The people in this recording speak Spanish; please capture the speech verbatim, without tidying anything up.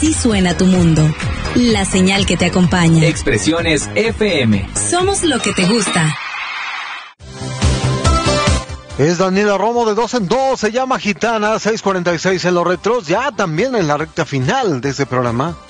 Así suena tu mundo. La señal que te acompaña. Expresiones F M. Somos lo que te gusta. Es Daniela Romo de dos en dos, se llama Gitana, seis cuarenta y seis en los retros, ya también en la recta final de este programa.